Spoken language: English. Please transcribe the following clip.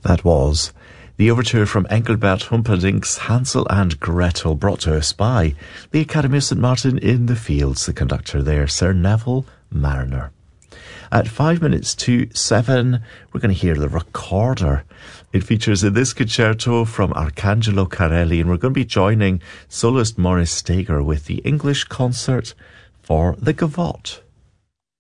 That was the overture from Engelbert Humperdinck's Hansel and Gretel, brought to us by the Academy of St Martin in the Fields. The conductor there, Sir Neville Marriner. At 5 minutes to 7, we're going to hear the Recorder. It features in this concerto from Arcangelo Carelli, and we're going to be joining soloist Maurice Steger with the English Concert for the Gavotte.